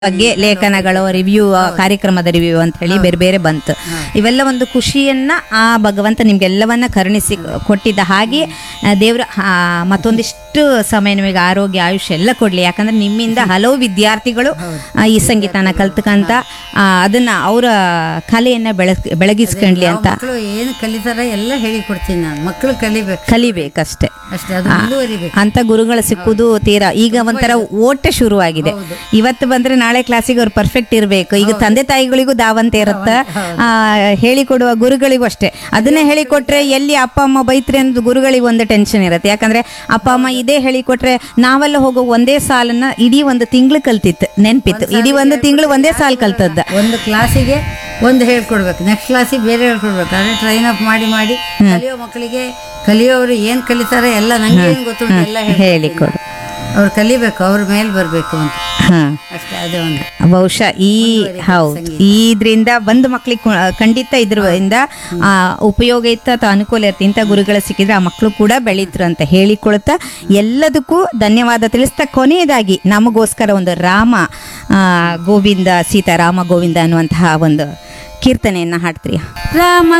ಬಗ್ಗೆ ಲೇಖನಗಳು ರಿವ್ಯೂ ಕಾರ್ಯಕ್ರಮದ ರಿವ್ಯೂ ಅಂತ ಹೇಳಿ ಬೇರೆ ಬೇರೆ ಬಂತು. ಇವೆಲ್ಲ ಒಂದು ಖುಷಿಯನ್ನ ಆ ಭಗವಂತ ನಿಮ್ಗೆಲ್ಲವನ್ನ ಕರುಣಿಸಿ ಕೊಟ್ಟಿದ್ದ. ಹಾಗೆ ದೇವ್ರ ಮತ್ತೊಂದಿಷ್ಟು ಸಮಯ ನಿಮಗೆ ಆರೋಗ್ಯ ಆಯುಷ್ಯ ಎಲ್ಲ ಕೊಡ್ಲಿ. ಯಾಕಂದ್ರೆ ನಿಮ್ಮಿಂದ ಹಲವು ವಿದ್ಯಾರ್ಥಿಗಳು ಈ ಸಂಗೀತನ ಕಲ್ತ್ಕಂತ ಅದನ್ನ ಅವರ ಕಲೆಯನ್ನ ಬೆಳಗಿಸ್ಕೊಂಡ್ಲಿ ಅಂತ. ಮಕ್ಕಳು ಏನು ಕಲಿತಾರ ಎಲ್ಲ ಹೇಳಿಕೊಡ್ತೀನಿ ನಾನು. ಮಕ್ಕಳು ಕಲಿಬೇಕಷ್ಟೇ ಅಷ್ಟೇ, ಅದು ಮುಂದುವರಿಬೇಕು ಅಂತ ಗುರುಗಳು ಸಿಕ್ಕುದು ತೀರಾ ಈಗ ಒಂಥರ ಓಟ ಶುರುವಾಗಿದೆ. ಇವತ್ತು ಬಂದ್ರೆ ನಾಳೆ ಕ್ಲಾಸಿಗೆ ಅವ್ರು ಪರ್ಫೆಕ್ಟ್ ಇರಬೇಕು. ಈಗ ತಂದೆ ತಾಯಿಗಳಿಗೂ ದಾವಂತ ಇರುತ್ತೆ, ಹೇಳಿಕೊಡುವ ಗುರುಗಳಿಗೂ ಅಷ್ಟೇ. ಅದನ್ನೇ ಹೇಳಿಕೊಟ್ರೆ ಎಲ್ಲಿ ಅಪ್ಪ ಅಮ್ಮ ಬೈತ್ರೆ ಅಂತ ಗುರುಗಳಿಗೆ ಒಂದು ಟೆನ್ಷನ್ ಇರುತ್ತೆ. ಯಾಕಂದ್ರೆ ಅಪ್ಪ ಅಮ್ಮ ಇದೇ ಹೇಳಿಕೊಟ್ರೆ ನಾವೆಲ್ಲ ಹೋಗೋ ಒಂದೇ ಸಾಲನ್ನ ಇಡೀ ಒಂದು ತಿಂಗಳು ಕಲ್ತಿತ್ತು, ನೆನ್ಪಿತ್ತು. ಇಡೀ ಒಂದು ತಿಂಗಳು ಒಂದೇ ಸಾಲ್ ಕಲ್ತದ್ದ. ಒಂದು ಕ್ಲಾಸಿಗೆ ಒಂದು ಹೇಳ್ಕೊಡ್ಬೇಕು, ನೆಕ್ಸ್ಟ್ ಕ್ಲಾಸಿಗೆ ಬೇರೆ ಹೇಳ್ಕೊಡ್ಬೇಕು. ಅದೇ ಟ್ರೈನ್ ಅಪ್ ಮಾಡಿ ಮಾಡಿ ಕಲಿಯೋ ಮಕ್ಕಳಿಗೆ ಕಲಿಯೋರು ಏನು ಕಲಿತಾರೆ ಎಲ್ಲ ನಂಗೆ ಏನು ಗೊತ್ತುಂಟು ಎಲ್ಲ ಹೇಳಿಕೊಡು. ಅವ್ರು ಕಲಿಬೇಕು, ಅವ್ರ ಮೇಲೆ ಬರಬೇಕು ಅಂತ ಅಷ್ಟೇ. ಅದೇ ಒಂದು ಬಹುಶಃ ಹೌದು, ಇದರಿಂದ ಬಂದು ಮಕ್ಳಿಗೆ ಖಂಡಿತ ಇದ್ರಿಂದ ಉಪಯೋಗ ಇತ್ತು ಅಥವಾ ಅನುಕೂಲ ಇರುತ್ತೆ. ಇಂಥ ಗುರುಗಳು ಸಿಕ್ಕಿದ್ರೆ ಆ ಮಕ್ಕಳು ಕೂಡ ಬೆಳೀತರು ಅಂತ ಹೇಳಿಕೊಳ್ತಾ ಎಲ್ಲದಕ್ಕೂ ಧನ್ಯವಾದ ತಿಳಿಸ್ತಾ ಕೊನೆಯದಾಗಿ ನಮಗೋಸ್ಕರ ಒಂದು ರಾಮ ಗೋವಿಂದ ಸೀತಾರಾಮ ಗೋವಿಂದ ಅನ್ನುವಂತಹ ಒಂದು ಕೀರ್ತನೆಯನ್ನ ಹಾಡ್ತೀರಿ. ರಾಮ